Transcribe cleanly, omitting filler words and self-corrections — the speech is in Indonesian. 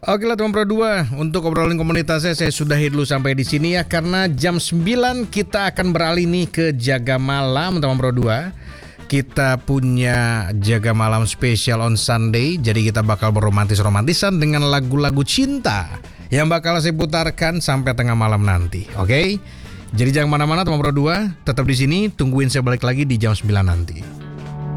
Oke lah teman Pro 2, untuk obrolan komunitasnya saya sudahi dulu sampai di sini ya, karena jam 9 kita akan beralih nih ke Jaga Malam teman Pro 2. Kita punya Jaga Malam spesial on Sunday, jadi kita bakal berromantis-romantisan dengan lagu-lagu cinta yang bakal saya putarkan sampai tengah malam nanti. Oke? Jadi jangan mana-mana teman Pro 2, tetap di sini, tungguin saya balik lagi di jam 9 nanti.